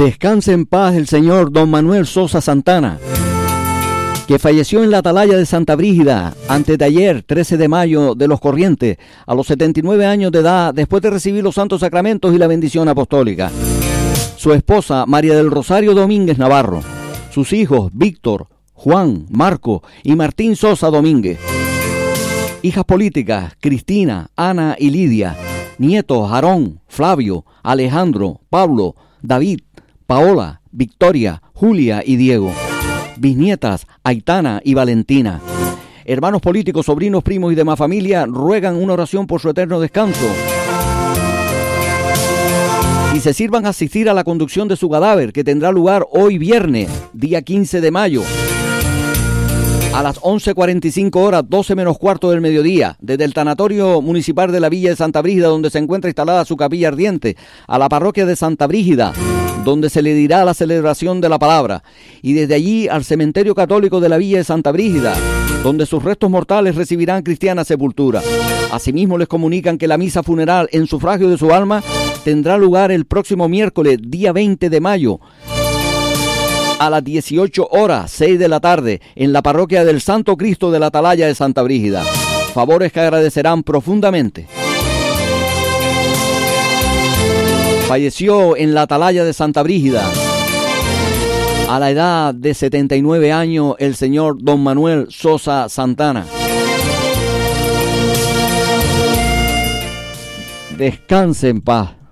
Descanse en paz el señor don Manuel Sosa Santana, que falleció en la atalaya de Santa Brígida antes de ayer, 13 de mayo de los Corrientes, a los 79 años de edad, después de recibir los santos sacramentos y la bendición apostólica. Su esposa, María del Rosario Domínguez Navarro. Sus hijos, Víctor, Juan, Marco y Martín Sosa Domínguez. Hijas políticas, Cristina, Ana y Lidia. Nietos, Aarón, Flavio, Alejandro, Pablo, David, Paola, Victoria, Julia y Diego. Bisnietas, Aitana y Valentina. Hermanos políticos, sobrinos, primos y demás familia ruegan una oración por su eterno descanso y se sirvan a asistir a la conducción de su cadáver, que tendrá lugar hoy viernes, día 15 de mayo, a las 11:45 horas, 12 menos cuarto del mediodía, desde el tanatorio municipal de la Villa de Santa Brígida, donde se encuentra instalada su capilla ardiente, a la parroquia de Santa Brígida, donde se le dirá la celebración de la palabra, y desde allí al cementerio católico de la Villa de Santa Brígida, donde sus restos mortales recibirán cristiana sepultura. Asimismo les comunican que la misa funeral en sufragio de su alma tendrá lugar el próximo miércoles, día 20 de mayo, a las 18 horas, 6 de la tarde, en la parroquia del Santo Cristo de la Atalaya de Santa Brígida. Favores que agradecerán profundamente. Falleció en la Atalaya de Santa Brígida, a la edad de 79 años, el señor don Manuel Sosa Santana. Descanse en paz.